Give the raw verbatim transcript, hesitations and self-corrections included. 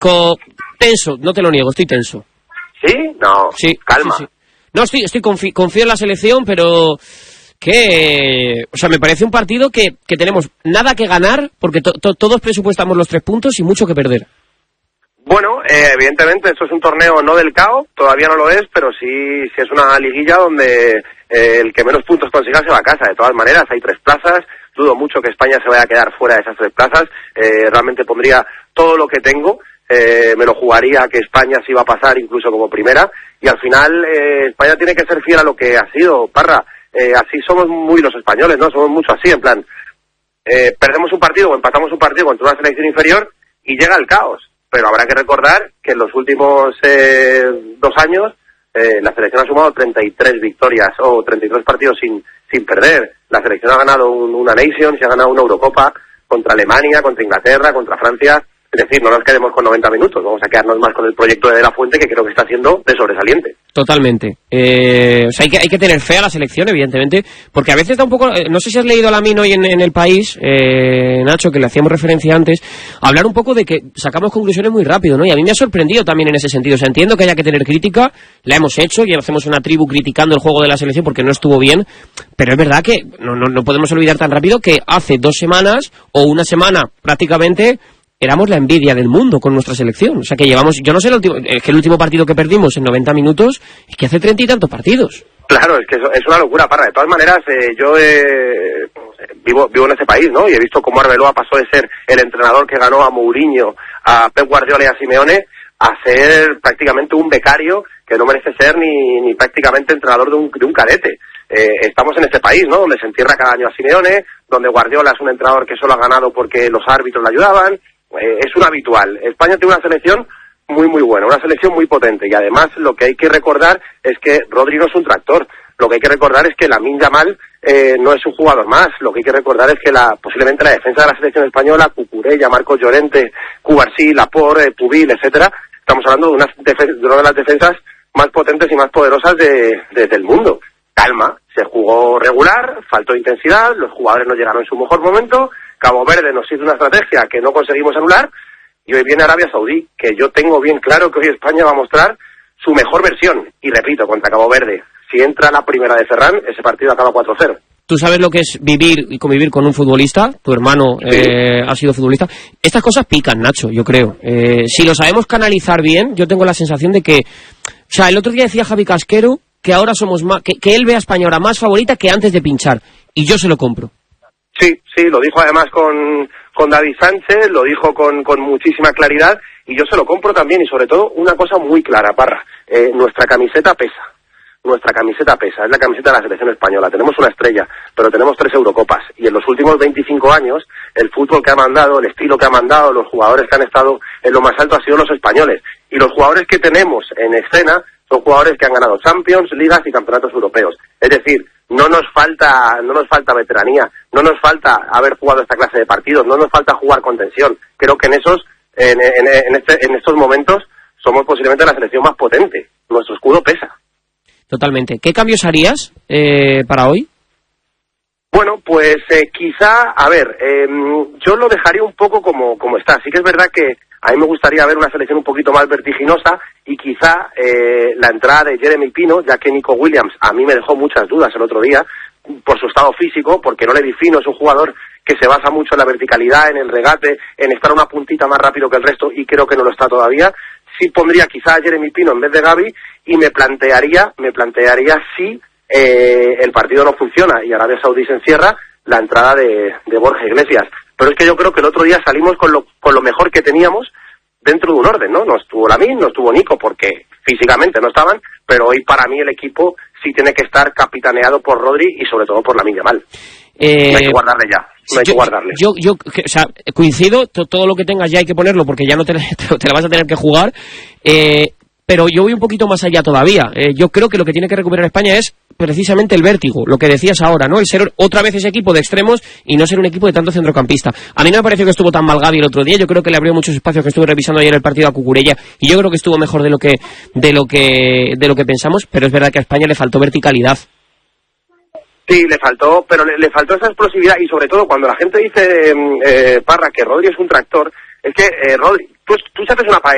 Co tenso, no te lo niego, estoy tenso. ¿Sí? No, sí, calma. Sí, sí. No, estoy, estoy confi confío en la selección, pero que... O sea, me parece un partido que, que tenemos nada que ganar, porque to to todos presupuestamos los tres puntos y mucho que perder. Bueno, eh, evidentemente esto es un torneo no del caos, todavía no lo es, pero sí, sí es una liguilla donde eh, el que menos puntos consiga se va a casa. De todas maneras, hay tres plazas, dudo mucho que España se vaya a quedar fuera de esas tres plazas, eh, realmente pondría todo lo que tengo, eh, me lo jugaría que España sí va a pasar incluso como primera, y al final eh, España tiene que ser fiel a lo que ha sido, Parra, eh, así somos muy los españoles, ¿no? Somos mucho así, en plan, eh, perdemos un partido o empatamos un partido contra una selección inferior y llega el caos. Pero habrá que recordar que en los últimos eh, dos años eh, la selección ha sumado treinta y tres victorias o treinta y tres partidos sin sin perder. La selección ha ganado un, una Nations, se ha ganado una Eurocopa contra Alemania, contra Inglaterra, contra Francia. Es decir, no nos quedemos con noventa minutos, vamos a quedarnos más con el proyecto de De La Fuente, que creo que está haciendo de sobresaliente. Totalmente. Eh, o sea, hay que, hay que tener fe a la selección, evidentemente, porque a veces da un poco... Eh, no sé si has leído a Lamine hoy en, en El País, eh, Nacho, que le hacíamos referencia antes, hablar un poco de que sacamos conclusiones muy rápido, ¿no? Y a mí me ha sorprendido también en ese sentido. O sea, entiendo que haya que tener crítica, la hemos hecho, y hacemos una tribu criticando el juego de la selección porque no estuvo bien, pero es verdad que no, no, no podemos olvidar tan rápido que hace dos semanas, o una semana prácticamente... éramos la envidia del mundo con nuestra selección. O sea, que llevamos... Yo no sé, el último, es que el último partido que perdimos en noventa minutos es que hace treinta y tantos partidos. Claro, es que es, es una locura, Parra. De todas maneras, eh, yo eh, vivo vivo en ese país, ¿no? Y he visto cómo Arbeloa pasó de ser el entrenador que ganó a Mourinho, a Pep Guardiola y a Simeone, a ser prácticamente un becario que no merece ser ni, ni prácticamente entrenador de un, de un cadete. Eh, estamos en este país, ¿no? Donde se entierra cada año a Simeone, donde Guardiola es un entrenador que solo ha ganado porque los árbitros le ayudaban. Eh, es un habitual. España tiene una selección muy muy buena, una selección muy potente, y además lo que hay que recordar es que Rodri no es un tractor. Lo que hay que recordar es que Lamine Yamal eh, no es un jugador más. Lo que hay que recordar es que la posiblemente la defensa de la selección española, Cucurella, Marcos Llorente, Cubarsí, Laporte, eh, Pubil, etcétera, estamos hablando de una, de una de las defensas más potentes y más poderosas de, de, del mundo. Calma, se jugó regular, faltó intensidad, los jugadores no llegaron en su mejor momento. Cabo Verde nos hizo una estrategia que no conseguimos anular, y hoy viene Arabia Saudí, que yo tengo bien claro que hoy España va a mostrar su mejor versión. Y repito, contra Cabo Verde, si entra la primera de Ferran, ese partido acaba cuatro cero. ¿Tú sabes lo que es vivir y convivir con un futbolista? Tu hermano sí. eh, ha sido futbolista. Estas cosas pican, Nacho, yo creo. Eh, si lo sabemos canalizar bien, yo tengo la sensación de que... O sea, el otro día decía Javi Casquero que ahora somos más... Que, que él ve a España ahora más favorita que antes de pinchar. Y yo se lo compro. Sí, sí, lo dijo además con, con David Sánchez, lo dijo con, con muchísima claridad, y yo se lo compro también, y sobre todo una cosa muy clara, Parra, eh, nuestra camiseta pesa, nuestra camiseta pesa, es la camiseta de la selección española, tenemos una estrella, pero tenemos tres Eurocopas, y en los últimos veinticinco años, el fútbol que ha mandado, el estilo que ha mandado, los jugadores que han estado en lo más alto han sido los españoles, y los jugadores que tenemos en escena son jugadores que han ganado Champions, Ligas y campeonatos europeos, es decir, no nos falta no nos falta veteranía, no nos falta haber jugado esta clase de partidos, no nos falta jugar con tensión. Creo que en esos en, en, en, este, en estos momentos somos posiblemente la selección más potente. Nuestro escudo pesa. Totalmente. ¿Qué cambios harías eh, para hoy? Bueno, pues eh, quizá, a ver, eh, yo lo dejaría un poco como, como está. Sí que es verdad que a mí me gustaría ver una selección un poquito más vertiginosa, y quizá eh, la entrada de Jeremy Pino, ya que Nico Williams a mí me dejó muchas dudas el otro día por su estado físico, porque no le di fino, es un jugador que se basa mucho en la verticalidad, en el regate, en estar una puntita más rápido que el resto, y creo que no lo está todavía. Sí pondría quizá a Jeremy Pino en vez de Gavi, y me plantearía, me plantearía si eh, el partido no funciona y Arabia Saudí se encierra, la entrada de, de Borja Iglesias. Pero es que yo creo que el otro día salimos con lo, con lo mejor que teníamos dentro de un orden, ¿no? No estuvo Lamine, no estuvo Nico, porque físicamente no estaban, pero hoy para mí el equipo sí tiene que estar capitaneado por Rodri y sobre todo por Lamine Yamal. Eh, no hay que guardarle ya, no hay yo, que guardarle. Yo, yo, o sea, coincido, to, todo lo que tengas ya hay que ponerlo porque ya no te, te, te la vas a tener que jugar, eh, pero yo voy un poquito más allá todavía. Eh, yo creo que lo que tiene que recuperar España es precisamente el vértigo, lo que decías ahora, ¿no? El ser otra vez ese equipo de extremos y no ser un equipo de tanto centrocampista. A mí no me pareció que estuvo tan mal Gavi el otro día, yo creo que le abrió muchos espacios, que estuve revisando ayer el partido a Cucurella, y yo creo que estuvo mejor de lo que de lo que de lo que pensamos, pero es verdad que a España le faltó verticalidad. Sí, le faltó, pero le, le faltó esa explosividad, y sobre todo cuando la gente dice, eh, Parra, que Rodri es un tractor, es que eh, Rodri, tú, tú haces una paella